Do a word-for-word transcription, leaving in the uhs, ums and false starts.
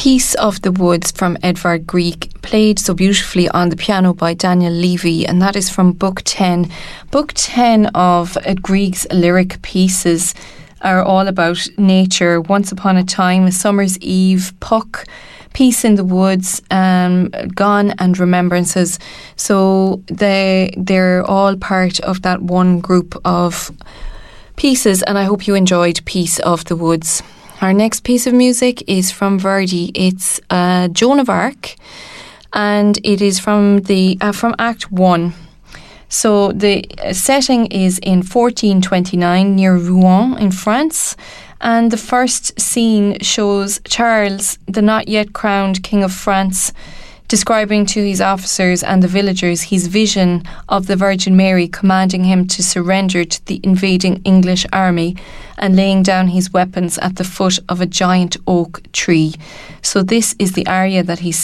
Piece of the Woods from Edvard Grieg, played so beautifully on the piano by Daniel Levy, and that is from Book ten. Book ten of uh, Grieg's lyric pieces are all about nature. Once Upon a Time, A Summer's Eve, Puck, Peace in the Woods, um, Gone, and Remembrances. So they, they're all part of that one group of pieces, and I hope you enjoyed Piece of the Woods. Our next piece of music is from Verdi. It's uh, Joan of Arc, and it is from the uh, from Act One. So the setting is in fourteen twenty-nine near Rouen in France, and the first scene shows Charles, the not yet crowned King of France, describing to his officers and the villagers his vision of the Virgin Mary commanding him to surrender to the invading English army and laying down his weapons at the foot of a giant oak tree. So this is the aria that he